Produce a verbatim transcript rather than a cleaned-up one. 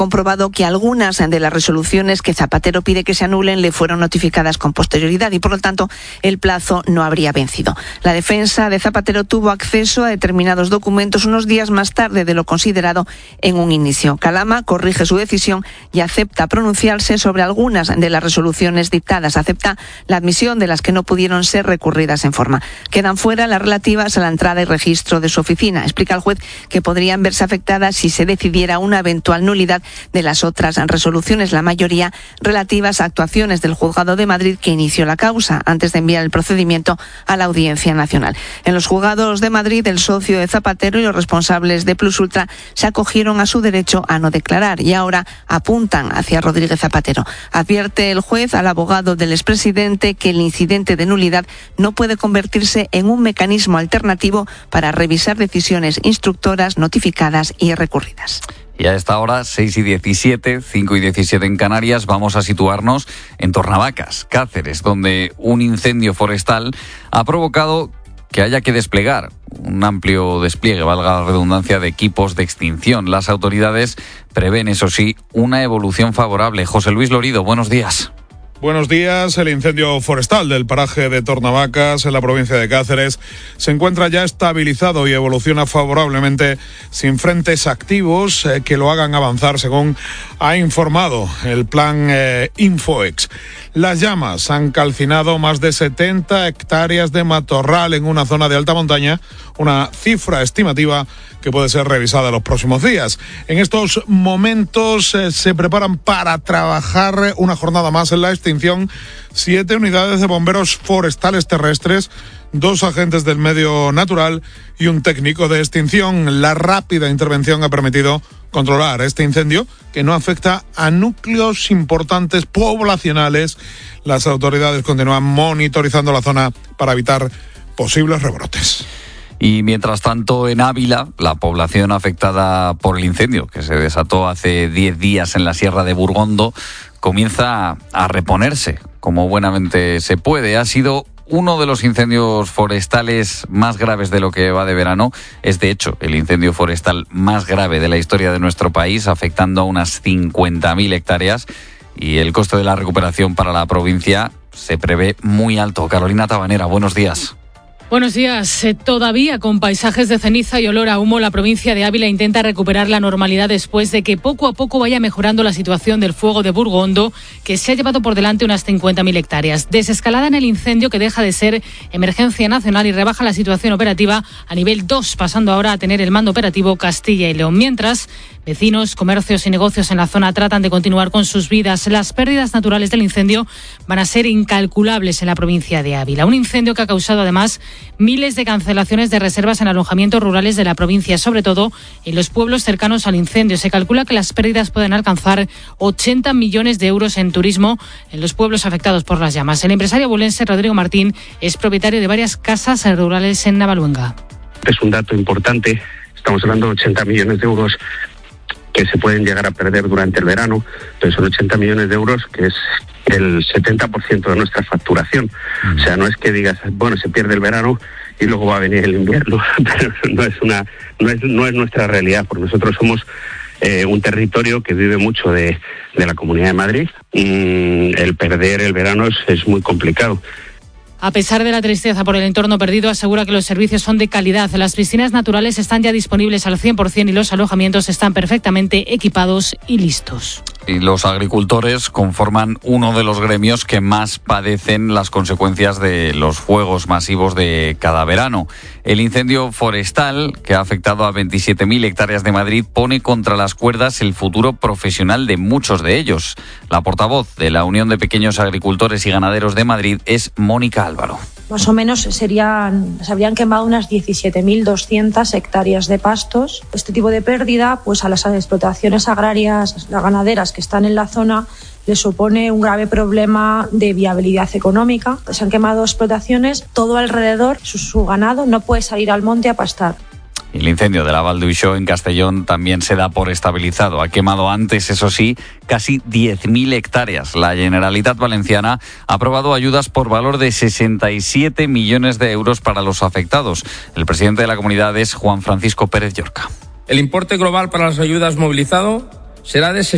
comprobado que algunas de las resoluciones que Zapatero pide que se anulen le fueron notificadas con posterioridad y, por lo tanto, el plazo no habría vencido. La defensa de Zapatero tuvo acceso a determinados documentos unos días más tarde de lo considerado en un inicio. Calama corrige su decisión y acepta pronunciarse sobre algunas de las resoluciones dictadas. Acepta la admisión de las que no pudieron ser recurridas en forma. Quedan fuera las relativas a la entrada y registro de su oficina. Explica el juez que podrían verse afectadas si se decidiera una eventual nulidad de las otras resoluciones, la mayoría relativas a actuaciones del Juzgado de Madrid que inició la causa antes de enviar el procedimiento a la Audiencia Nacional. En los juzgados de Madrid, el socio de Zapatero y los responsables de Plus Ultra se acogieron a su derecho a no declarar y ahora apuntan hacia Rodríguez Zapatero. Advierte el juez al abogado del expresidente que el incidente de nulidad no puede convertirse en un mecanismo alternativo para revisar decisiones instructoras notificadas y recurridas. Y a esta hora, seis y diecisiete, cinco y diecisiete en Canarias, vamos a situarnos en Tornavacas, Cáceres, donde un incendio forestal ha provocado que haya que desplegar un amplio despliegue, valga la redundancia, de equipos de extinción. Las autoridades prevén, eso sí, una evolución favorable. José Luis Lorido, buenos días. Buenos días. El incendio forestal del paraje de Tornavacas, en la provincia de Cáceres, se encuentra ya estabilizado y evoluciona favorablemente sin frentes activos eh, que lo hagan avanzar, según ha informado el plan eh, Infoex. Las llamas han calcinado más de setenta hectáreas de matorral en una zona de alta montaña, una cifra estimativa que puede ser revisada en los próximos días. En estos momentos eh, se preparan para trabajar una jornada más en la extinción siete unidades de bomberos forestales terrestres, dos agentes del medio natural y un técnico de extinción. La rápida intervención ha permitido controlar este incendio, que no afecta a núcleos importantes poblacionales. Las autoridades continúan monitorizando la zona para evitar posibles rebrotes. Y mientras tanto, en Ávila, la población afectada por el incendio que se desató hace diez días en la Sierra de Burgondo comienza a reponerse como buenamente se puede. Ha sido uno de los incendios forestales más graves de lo que va de verano. Es, de hecho, el incendio forestal más grave de la historia de nuestro país, afectando a unas cincuenta mil hectáreas. Y el coste de la recuperación para la provincia se prevé muy alto. Carolina Tabanera, buenos días. Buenos días. Eh, todavía con paisajes de ceniza y olor a humo, la provincia de Ávila intenta recuperar la normalidad después de que poco a poco vaya mejorando la situación del fuego de Burgondo, que se ha llevado por delante unas cincuenta mil hectáreas. Desescalada en el incendio, que deja de ser emergencia nacional y rebaja la situación operativa a nivel dos, pasando ahora a tener el mando operativo Castilla y León. Mientras, vecinos, comercios y negocios en la zona tratan de continuar con sus vidas. Las pérdidas naturales del incendio van a ser incalculables en la provincia de Ávila. Un incendio que ha causado además miles de cancelaciones de reservas en alojamientos rurales de la provincia, sobre todo en los pueblos cercanos al incendio. Se calcula que las pérdidas pueden alcanzar ochenta millones de euros en turismo en los pueblos afectados por las llamas. El empresario abulense Rodrigo Martín es propietario de varias casas rurales en Navaluenga. Es un dato importante. Estamos hablando de ochenta millones de euros que se pueden llegar a perder durante el verano, pero son ochenta millones de euros que es el setenta por ciento de nuestra facturación. Mm. O sea, no es que digas, bueno, se pierde el verano y luego va a venir el invierno, pero no es una, no es, no es nuestra realidad, porque nosotros somos eh, un territorio que vive mucho de, de la Comunidad de Madrid. Mm, el perder el verano es, es muy complicado. A pesar de la tristeza por el entorno perdido, asegura que los servicios son de calidad. Las piscinas naturales están ya disponibles al cien por ciento y los alojamientos están perfectamente equipados y listos. Y los agricultores conforman uno de los gremios que más padecen las consecuencias de los fuegos masivos de cada verano. El incendio forestal, que ha afectado a veintisiete mil hectáreas de Madrid, pone contra las cuerdas el futuro profesional de muchos de ellos. La portavoz de la Unión de Pequeños Agricultores y Ganaderos de Madrid es Mónica Álvaro. Más o menos serían, se habrían quemado unas diecisiete mil doscientas hectáreas de pastos. Este tipo de pérdida, pues a las explotaciones agrarias, las ganaderas que están en la zona, les supone un grave problema de viabilidad económica. Se han quemado explotaciones, todo alrededor, su, su ganado no puede salir al monte a pastar. El incendio de la Val d'Uixó en Castellón también se da por estabilizado. Ha quemado antes, eso sí, casi diez mil hectáreas. La Generalitat Valenciana ha aprobado ayudas por valor de sesenta y siete millones de euros para los afectados. El presidente de la comunidad es Juan Francisco Pérez Llorca. El importe global para las ayudas movilizado será de